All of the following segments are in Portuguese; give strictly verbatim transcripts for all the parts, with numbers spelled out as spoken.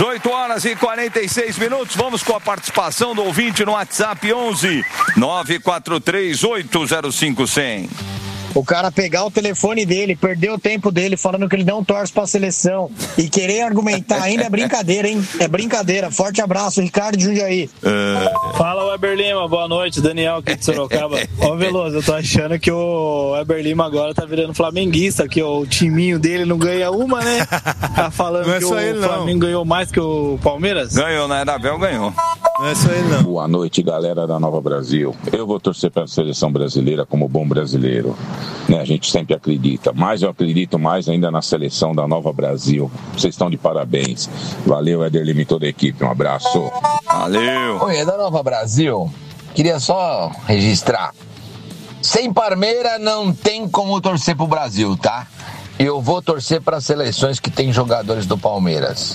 dezoito horas e quarenta e seis minutos. Vamos com a participação do ouvinte no WhatsApp onze nove quatro três oito zero cinco zero zero. O cara pegar o telefone dele, perder o tempo dele falando que ele não torce pra seleção e querer argumentar ainda é brincadeira, hein? É brincadeira. Forte abraço, Ricardo Jundiaí. Uh... Fala, Weber Lima. Boa noite, Daniel aqui de Sorocaba. Ó, Veloso, eu tô achando que o Weber Lima agora tá virando flamenguista, que o timinho dele não ganha uma, né? Tá falando não é que o ele, Flamengo ganhou mais que o Palmeiras? Ganhou, né? Abel ganhou. Não é só ele, não. Boa noite, galera da Nova Brasil. Eu vou torcer pra seleção brasileira como bom brasileiro. Né, a gente sempre acredita, mas eu acredito mais ainda na seleção da Nova Brasil. Vocês estão de parabéns. Valeu, Éder Lima e toda a equipe. Um abraço. Valeu. Oi, é da Nova Brasil. Queria só registrar. Sem Parmeira não tem como torcer pro Brasil, tá? Eu vou torcer para as seleções que tem jogadores do Palmeiras.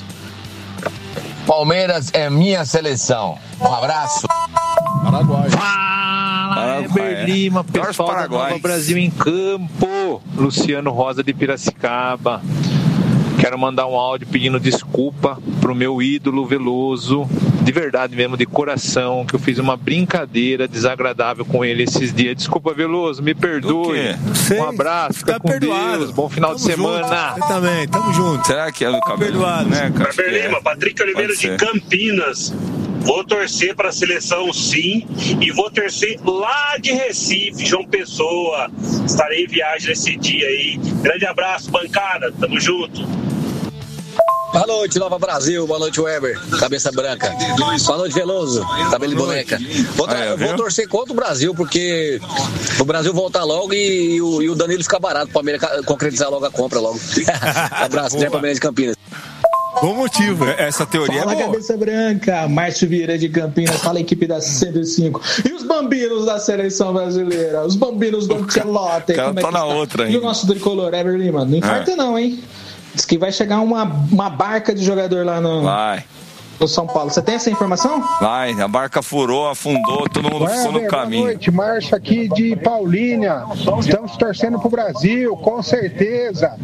Palmeiras é minha seleção. Um abraço. Paraguai. Fala, Weber Lima, pessoal da Nova Brasil em campo. Luciano Rosa de Piracicaba. Quero mandar um áudio pedindo desculpa pro meu ídolo Veloso, de verdade mesmo, de coração, que eu fiz uma brincadeira desagradável com ele esses dias. Desculpa, Veloso, me perdoe. Um abraço, fica tá com perdoado. Deus, bom final tamo de semana. Junto. Você também, tamo junto. Será que é do cabelo? Perdoado, né? Weber Lima, Patrick Oliveira de Campinas. Vou torcer para a seleção, sim, e vou torcer lá de Recife, João Pessoa. Estarei em viagem nesse dia aí. Grande abraço, bancada. Tamo junto. Boa noite, Nova Brasil. Boa noite, Weber. Cabeça branca. Boa noite, Veloso. Cabelo de boneca. Vou, tra- é, vou torcer contra o Brasil, porque o Brasil voltar logo e, e, o, e o Danilo ficar barato. O Palmeiras concretizar logo a compra logo. Abraço, Zé Palmeiras de Campinas. Bom motivo, essa teoria fala, é boa. Cabeça branca, Márcio Vieira de Campinas, fala a equipe da cento e cinco. E os bambinos da seleção brasileira? Os bambinos do Ancelotti. O cara tá é na outra ainda. E o nosso tricolor, Weber Lima? Não infarta é. não, hein? Diz que vai chegar uma, uma barca de jogador lá no... Vai. No São Paulo. Você tem essa informação? Vai, a barca furou, afundou, todo mundo ficou no caminho. Boa noite, Márcio aqui de Paulínia. Estamos torcendo pro Brasil, com certeza.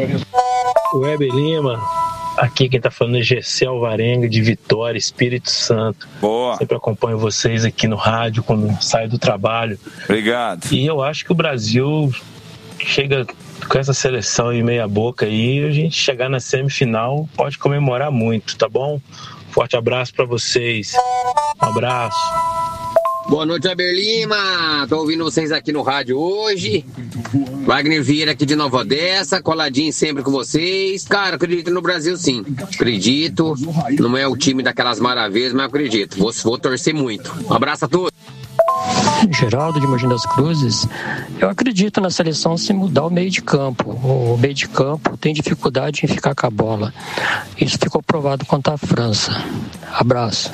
Weber Lima, aqui quem tá falando é Gessé Alvarenga, de Vitória, Espírito Santo. Boa. Sempre acompanho vocês aqui no rádio quando saio do trabalho. Obrigado. E eu acho que o Brasil chega com essa seleção em meia boca aí, a gente chegar na semifinal pode comemorar muito, tá bom? Forte abraço pra vocês. Um abraço. Boa noite, Weber Lima. Tô ouvindo vocês aqui no rádio hoje. Wagner Vieira aqui de Nova Odessa, coladinho sempre com vocês. Cara, acredito no Brasil, sim. Acredito. Não é o time daquelas maravilhas, mas acredito. Vou, vou torcer muito. Um abraço a todos. Geraldo de Mogi das Cruzes. Eu acredito na seleção se mudar o meio de campo. O meio de campo tem dificuldade em ficar com a bola. Isso ficou provado contra a França. Abraço.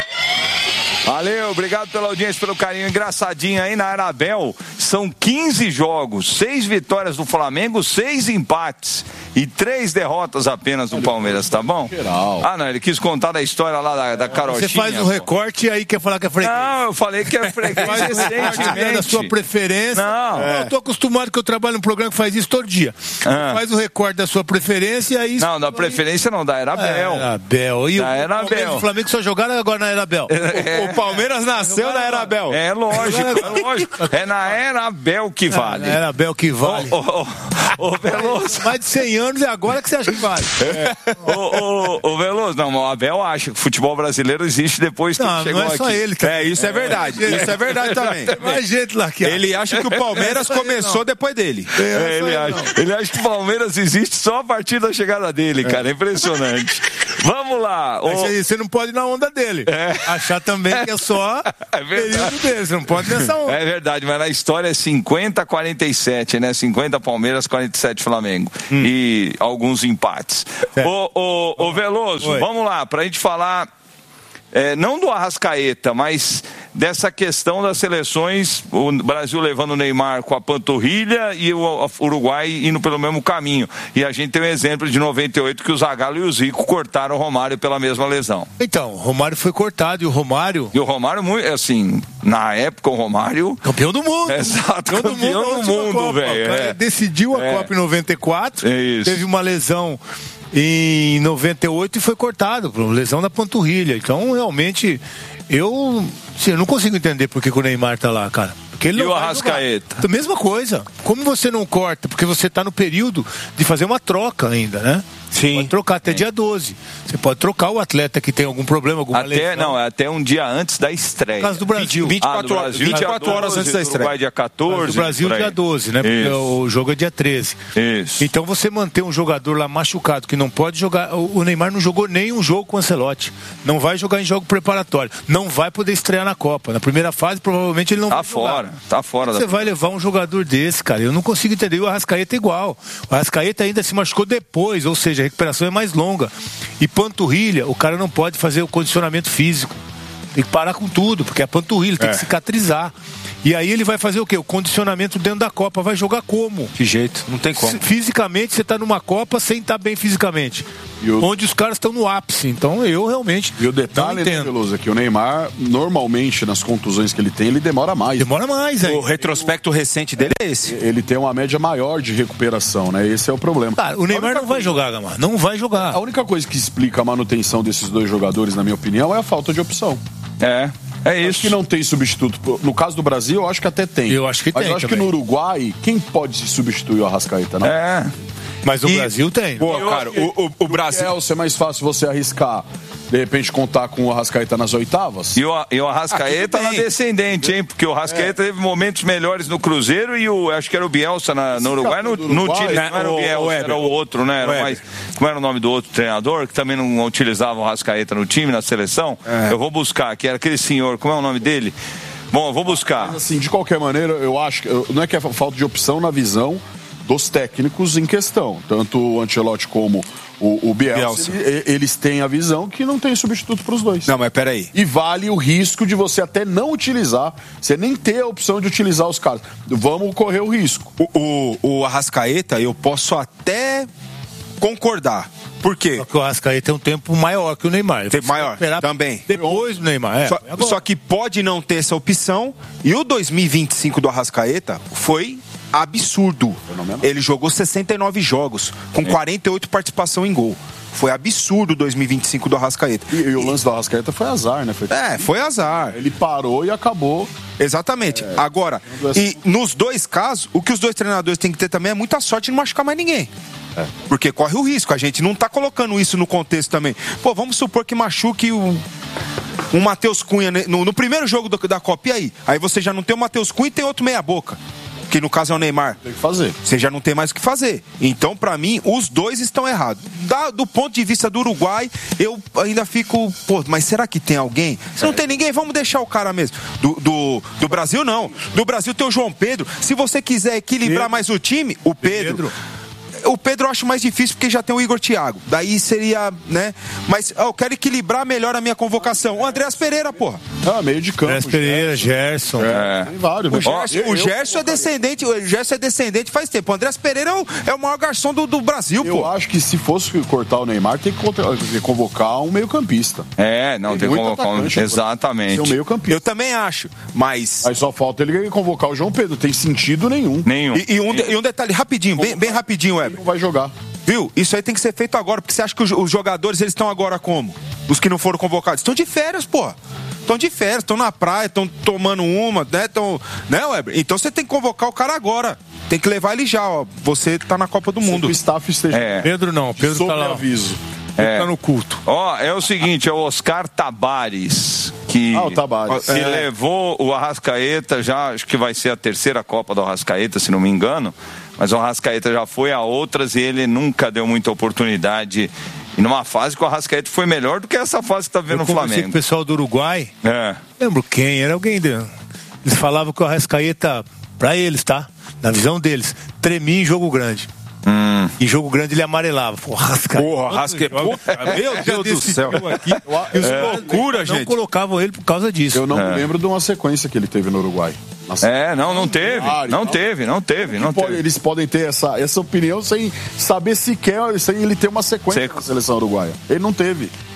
Valeu, obrigado pela audiência, pelo carinho. Engraçadinho aí na Arabel, são quinze jogos, seis vitórias do Flamengo, seis empates e três derrotas apenas do Palmeiras, tá bom? Ah, não, ele quis contar da história lá da, da Carochinha. Você faz um recorte e aí quer falar que é freguês. Não, eu falei que é freguês recentemente. Da sua preferência. Não. É. Eu tô acostumado que eu trabalho num programa que faz isso todo dia. Ah. Faz o recorte da sua preferência e aí... Não, da preferência não, da Arabel. É, Arabel. E da o Arabel. O Flamengo só jogaram agora na Arabel. É. O Palmeiras nasceu na Arabel. É lógico, é lógico. É na Arabel que vale. É na Arabel que vale. Ô, ô, ô, ô, Veloso. Mais de cem anos e agora que você acha que vale. É. Ô, ô, ô, Veloso, não, o Abel acha que o futebol brasileiro existe depois que não, chegou aqui. Não, não é só aqui. ele. Cara. É, isso é verdade. É. Isso é verdade também. Tem mais gente lá que ele acha que o Palmeiras começou ele, depois dele. É, ele, acha, ele acha que o Palmeiras existe só a partir da chegada dele, é. cara. É impressionante. Vamos lá. Ô... Você, você não pode ir na onda dele. É. Achar também que é só é período dele. Você não pode nessa onda. É verdade, mas na história é cinquenta a quarenta e sete, né? cinquenta Palmeiras, quarenta e sete Flamengo. Hum. E alguns empates. É. Ô, ô, ô Veloso, Oi. vamos lá, pra gente falar... É, não do Arrascaeta, mas dessa questão das seleções, o Brasil levando o Neymar com a panturrilha e o Uruguai indo pelo mesmo caminho. E a gente tem um exemplo de noventa e oito que o Zagallo e o Zico cortaram o Romário pela mesma lesão. Então, o Romário foi cortado e o Romário... E o Romário, assim, na época o Romário... Campeão do mundo. Exato, campeão, campeão do mundo, velho. O cara é. decidiu a é. Copa em noventa e quatro, é isso. Teve uma lesão em noventa e oito e foi cortado por lesão da panturrilha. Então, realmente, eu, assim, eu não consigo entender por que, que o Neymar tá lá, cara. Porque ele e não o Arrascaeta? Mesma coisa. Como você não corta? Porque você está no período de fazer uma troca ainda, né? Sim. Pode trocar até Sim. dia doze. Você pode trocar o atleta que tem algum problema, alguma até, lesão. Não, é até um dia antes da estreia. No caso do Brasil. vinte, vinte e quatro, ah, horas, vinte e quatro horas antes da estreia. Vai dia quatorze. No Brasil, dia doze, né? Porque Isso. o jogo é dia treze. Isso. Então você manter um jogador lá machucado que não pode jogar. O Neymar não jogou nenhum jogo com o Ancelotti. Não vai jogar em jogo preparatório. Não vai poder estrear na Copa. Na primeira fase, provavelmente ele não tá vai fora, jogar. Tá fora. Você da... vai levar um jogador desse, cara. Eu não consigo entender. E o Arrascaeta é igual. O Arrascaeta ainda se machucou depois, ou seja, a recuperação é mais longa. E panturrilha, o cara não pode fazer o condicionamento físico. Tem que parar com tudo, porque a panturrilha tem é. que cicatrizar. E aí ele vai fazer o quê? O condicionamento dentro da Copa. Vai jogar como? Que jeito? Não tem como. Fisicamente, você está numa Copa sem estar bem fisicamente. O... Onde os caras estão no ápice. Então eu realmente. E o detalhe, né, Veloso, é que o Neymar, normalmente, nas contusões que ele tem, ele demora mais. Demora mais, hein? O retrospecto recente dele é esse. Ele tem uma média maior de recuperação, né? Esse é o problema. Cara, o Neymar não vai coisa... jogar, Gamar. Não vai jogar. A única coisa que explica a manutenção desses dois jogadores, na minha opinião, é a falta de opção. É. É isso. Acho que não tem substituto. No caso do Brasil, eu acho que até tem. Eu acho que Mas tem. eu acho também. que no Uruguai, quem pode se substituir o Arrascaeta, não? É. Mas o e... Brasil tem. Pô, cara, o, o, o Brasil. É, é mais fácil você arriscar, de repente, contar com o Arrascaeta nas oitavas. E o, e o Arrascaeta ah, na descendente, hein? Porque o Arrascaeta é. teve momentos melhores no Cruzeiro e o, acho que era o Bielsa na, no Uruguai. No, no time não era o Bielsa, era o outro, né? Era mais, como era o nome do outro treinador, que também não utilizava o Arrascaeta no time, na seleção? É. Eu vou buscar, que era aquele senhor, como é o nome dele? Bom, eu vou buscar. Mas, assim, de qualquer maneira, eu acho que não é que é falta de opção na visão dos técnicos em questão, tanto o Ancelotti como o, o Bielsa, Bielsa. Ele, eles têm a visão que não tem substituto para os dois. Não, mas peraí. E vale o risco de você até não utilizar, você nem ter a opção de utilizar os caras. Vamos correr o risco. O, o, o Arrascaeta, eu posso até concordar. Por quê? Só que o Arrascaeta tem um tempo maior que o Neymar. Tem maior, também. Depois do Neymar, é. Só, só que pode não ter essa opção. E o dois mil e vinte e cinco do Arrascaeta foi absurdo. Ele jogou sessenta e nove jogos, com quarenta e oito participação em gol. Foi absurdo o dois mil e vinte e cinco do Arrascaeta. E, e o lance do Arrascaeta foi azar, né? Foi... É, foi azar. Ele parou e acabou. Exatamente. É, Agora, e nos dois casos, o que os dois treinadores têm que ter também é muita sorte de não machucar mais ninguém. É. Porque corre o risco. A gente não tá colocando isso no contexto também. Pô, vamos supor que machuque o... um Matheus Cunha no, no primeiro jogo do, da Copa. E aí? Aí você já não tem o Matheus Cunha e tem outro meia boca. Que no caso é o Neymar. Tem que fazer. Você já não tem mais o que fazer. Então, pra mim, os dois estão errados. Da, do ponto de vista do Uruguai, eu ainda fico... Pô, mas será que tem alguém? Se não tem ninguém, vamos deixar o cara mesmo. Do, do, do Brasil, não. Do Brasil tem o João Pedro. Se você quiser equilibrar Pedro. mais o time, o Pedro... Pedro. O Pedro eu acho mais difícil porque já tem o Igor Thiago. Daí seria, né? Mas eu quero equilibrar melhor a minha convocação. O Andreas Pereira, porra. Ah, meio de campo. Andreas Pereira, Gerson. É. Tem vários. O Gerson, eu, o Gerson eu, é descendente, o Gerson é descendente faz tempo. O Andreas Pereira é o, é o maior garçom do, do Brasil, eu pô. Eu acho que se fosse cortar o Neymar, tem que convocar um meio campista. É, não, tem, tem que convocar um... Exatamente. Um meio campista. Eu também acho, mas... Aí só falta ele convocar o João Pedro. Tem sentido nenhum. Nenhum. E, e, um, e um detalhe, rapidinho, bem, bem rapidinho, Weber. Não vai jogar. Viu? Isso aí tem que ser feito agora, porque você acha que os, os jogadores, eles estão agora como? Os que não foram convocados? Estão de férias, pô. Estão de férias, estão na praia, estão tomando uma, né? Tão, né, Weber? Então você tem que convocar o cara agora. Tem que levar ele já, ó. Você tá na Copa do Mundo. O staff esteja... É. Pedro não, Pedro Sobre tá lá. aviso. É. Tá no culto. Ó, é o seguinte, é o Oscar Tabares que ah, o Tabares. se é. levou o Arrascaeta, já acho que vai ser a terceira Copa do Arrascaeta, se não me engano, mas o Arrascaeta já foi a outras e ele nunca deu muita oportunidade. E numa fase que o Arrascaeta foi melhor do que essa fase que tá vendo o Flamengo. Com o pessoal do Uruguai, é. lembro quem, era alguém de... eles falavam que o Arrascaeta, pra eles, tá? Na visão deles, tremia em jogo grande. Hum. Em jogo grande ele amarelava. Porra, Arrascaeta. Porra, Arrascaeta. Meu Deus do céu. Aqui, isso é loucura, gente. Não colocavam ele por causa disso. Eu não é. me lembro de uma sequência que ele teve no Uruguai. Nossa. É, não, não teve. Não teve, não teve, não pode, teve. Eles podem ter essa, essa opinião sem saber sequer, sem ele ter uma sequência Seco. na seleção uruguaia. Ele não teve. Boa!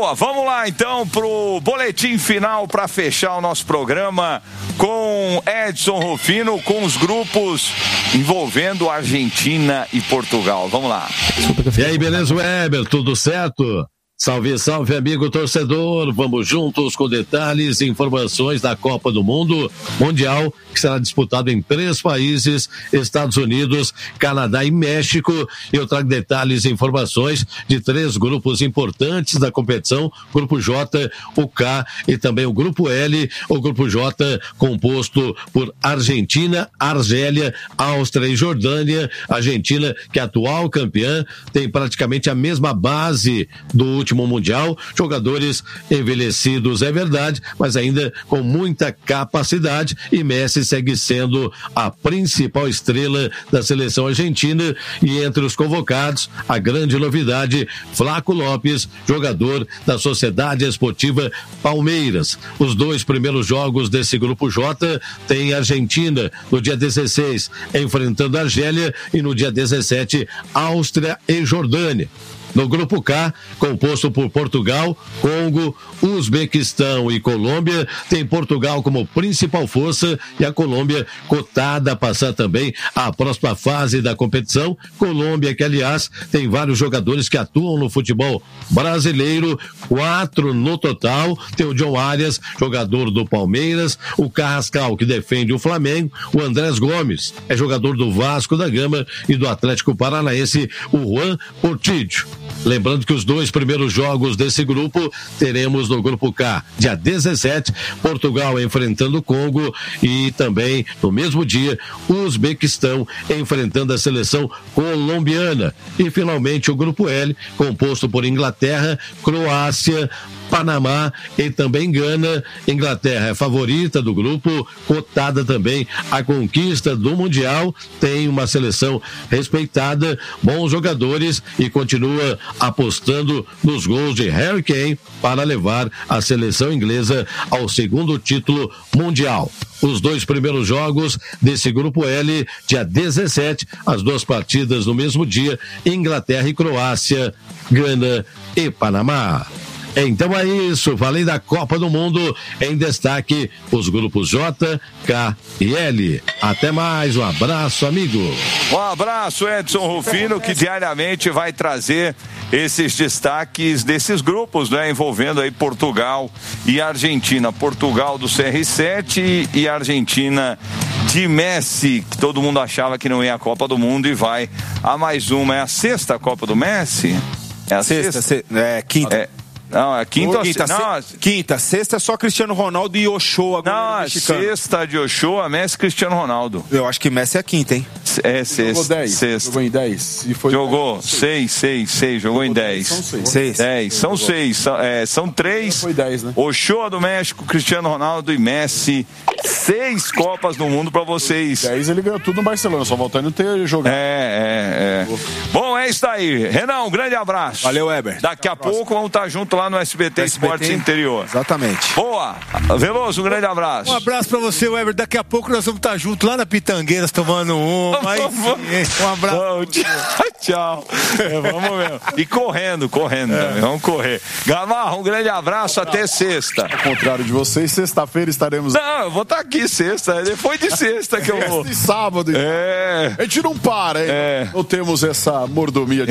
Boa, vamos lá então pro boletim final para fechar o nosso programa com Edson Rufino, com os grupos envolvendo Argentina e Portugal. Vamos lá. E aí, beleza, Weber? Tudo certo? Salve, salve, amigo torcedor. Vamos juntos com detalhes e informações da Copa do Mundo Mundial, que será disputado em três países, Estados Unidos, Canadá e México. Eu trago detalhes e informações de três grupos importantes da competição, Grupo J, o K e também o Grupo L. O Grupo J composto por Argentina, Argélia, Áustria e Jordânia. Argentina, que é atual campeã, tem praticamente a mesma base do último Mundial, jogadores envelhecidos, é verdade, mas ainda com muita capacidade, e Messi segue sendo a principal estrela da seleção argentina. E entre os convocados, a grande novidade, Flaco Lopes, jogador da Sociedade Esportiva Palmeiras. Os dois primeiros jogos desse Grupo J tem Argentina no dia dezesseis enfrentando a Argélia e no dia dezessete Áustria e Jordânia. No Grupo K, composto por Portugal, Congo, Uzbequistão e Colômbia, tem Portugal como principal força e a Colômbia cotada a passar também à próxima fase da competição. Colômbia, que aliás tem vários jogadores que atuam no futebol brasileiro, quatro no total. Tem o John Arias, jogador do Palmeiras, o Carrascal, que defende o Flamengo, o Andrés Gomes, é jogador do Vasco da Gama, e do Atlético Paranaense, o Juan Portillo. Lembrando que os dois primeiros jogos desse grupo teremos no Grupo K, dia dezessete, Portugal enfrentando o Congo, e também no mesmo dia o Uzbequistão enfrentando a seleção colombiana. E finalmente o Grupo L, composto por Inglaterra, Croácia, Panamá e também Gana. Inglaterra é favorita do grupo, cotada também à conquista do Mundial, tem uma seleção respeitada, bons jogadores, e continua apostando nos gols de Harry Kane para levar a seleção inglesa ao segundo título mundial. Os dois primeiros jogos desse Grupo L, dia dezessete, as duas partidas no mesmo dia, Inglaterra e Croácia, Gana e Panamá. Então é isso, falei da Copa do Mundo, em destaque os grupos J, K e L. Até mais, um abraço, amigo. Um abraço, Edson Rufino, que diariamente vai trazer esses destaques desses grupos, né, envolvendo aí Portugal e Argentina. Portugal do C R sete e Argentina de Messi, que todo mundo achava que não ia à Copa do Mundo, e vai a mais uma. É a sexta Copa do Messi? É a sexta? sexta. É, quinta. É. Não, é quinta, quinta, não, se... quinta, sexta é só Cristiano Ronaldo e Ochoa. Não, a sexta de Ochoa, Messi e Cristiano Ronaldo. Eu acho que Messi é a quinta, hein? É sexta. Jogou dez. Sexta. Jogou em dez. E foi jogou seis, seis, seis. Jogou em dez. São seis. seis. dez. São seis. São, é, são três. Foi dez, né? Ochoa do México, Cristiano Ronaldo e Messi. Seis Copas do Mundo pra vocês. dez ele ganhou tudo no Barcelona, só voltando a ter jogado. É, é, é. Bom, é isso aí. Renan, um grande abraço. Valeu, Weber. Daqui a pouco vamos estar junto lá no S B T, S B T Esportes Interior. Exatamente. Boa. Veloso, um grande abraço. Um abraço pra você, Weber. Daqui a pouco nós vamos estar juntos lá na Pitangueiras tomando um. Mas, um abraço. Vamos, tchau, tchau. É, vamos mesmo. E correndo, correndo é. também. Vamos correr. Gamarra, um grande abraço. Um até sexta. Ao contrário de vocês, sexta-feira estaremos. Não, eu vou estar aqui sexta. Depois de sexta que eu vou. E sábado. É. A gente não para, hein? É. Não temos essa mordomia. De...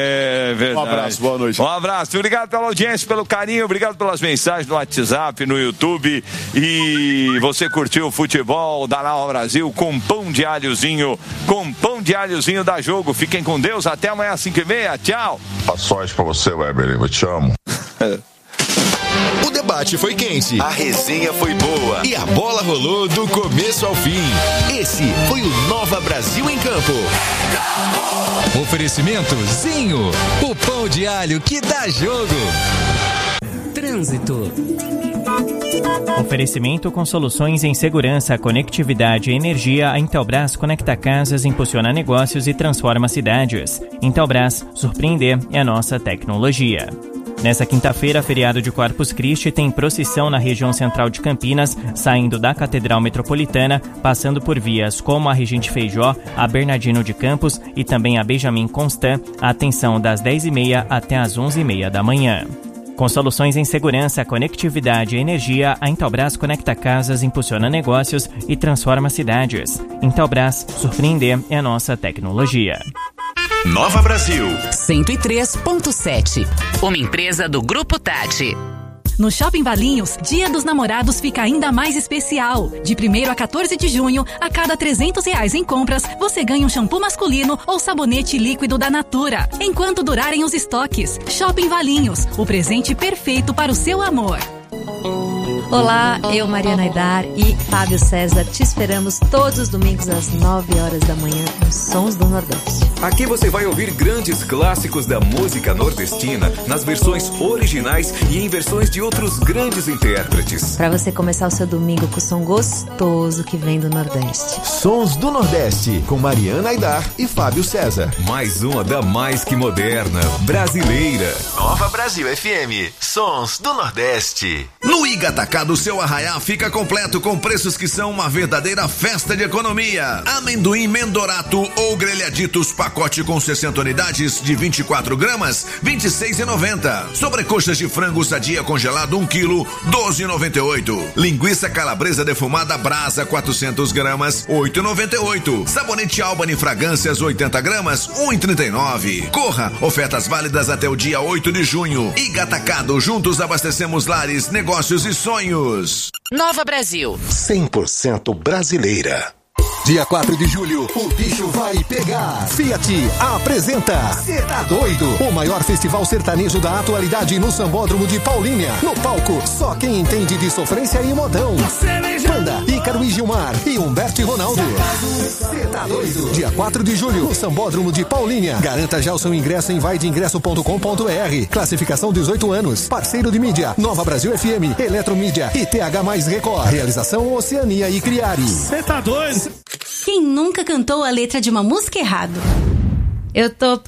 É verdade. Um abraço, boa noite. Um abraço. Obrigado pela audiência, pelo carinho. Obrigado pelas mensagens no WhatsApp, no YouTube. E você curtiu o futebol da Nova Brasil com pão de alhozinho, com pão de alhozinho da Jogo. Fiquem com Deus, até amanhã às cinco e meia. Tchau. A sorte pra você, Weber. Eu te amo. O debate foi quente, a resenha foi boa e a bola rolou do começo ao fim. Esse foi o Nova Brasil em Campo. Oferecimento Zinho, o pão de alho que dá jogo. Trânsito. Oferecimento com soluções em segurança, conectividade e energia. A Intelbras conecta casas, impulsiona negócios e transforma cidades. Intelbras, surpreender é a nossa tecnologia. Nessa quinta-feira, feriado de Corpus Christi, tem procissão na região central de Campinas, saindo da Catedral Metropolitana, passando por vias como a Regente Feijó, a Bernardino de Campos e também a Benjamin Constant. Atenção das dez e meia até as onze e meia da manhã. Com soluções em segurança, conectividade e energia, a Intelbras conecta casas, impulsiona negócios e transforma cidades. Intelbras, surpreender é a nossa tecnologia. Nova Brasil cento e três ponto sete. Uma empresa do Grupo Tati. No Shopping Valinhos, Dia dos Namorados fica ainda mais especial. De primeiro a quatorze de junho, a cada trezentos reais em compras, você ganha um shampoo masculino ou sabonete líquido da Natura. Enquanto durarem os estoques. Shopping Valinhos, o presente perfeito para o seu amor. Olá, eu, Mariana Aidar e Fábio César, te esperamos todos os domingos às nove horas da manhã nos Sons do Nordeste. Aqui você vai ouvir grandes clássicos da música nordestina nas versões originais e em versões de outros grandes intérpretes. Para você começar o seu domingo com o som gostoso que vem do Nordeste. Sons do Nordeste, com Mariana Aidar e Fábio César. Mais uma da mais que moderna, brasileira. Nova Brasil F M, Sons do Nordeste. No Iga Atacado, o seu arraiá fica completo com preços que são uma verdadeira festa de economia. Amendoim Mendorato ou grelhaditos pacote com sessenta unidades de vinte e quatro gramas, vinte e seis reais e noventa centavos. Sobrecoxas de frango sadia congelado um quilo, doze reais e noventa e oito centavos. Linguiça calabresa defumada Brasa quatrocentas gramas, oito reais e noventa e oito centavos. Sabonete Albany Fragrâncias oitenta gramas, um real e trinta e nove centavos. Corra, ofertas válidas até o dia oito de junho. Iga Atacado, juntos abastecemos lares, negócios e sonhos. Nova Brasil cem por cento brasileira. Dia quatro de julho, o bicho vai pegar. Fiat apresenta Cê tá doido? O maior festival sertanejo da atualidade no Sambódromo de Paulínia. No palco, só quem entende de sofrência e modão. Banda, Ícaro e Gilmar e Humberto e Ronaldo. Cê tá doido? Dia quatro de julho, no Sambódromo de Paulínia. Garanta já o seu ingresso em vai de ingresso ponto com ponto b r. Classificação dezoito anos. Parceiro de mídia, Nova Brasil F M, Eletromídia e T H mais Record. Realização Oceania e Criares. Cê tá doido? Quem nunca cantou a letra de uma música errado? Eu tô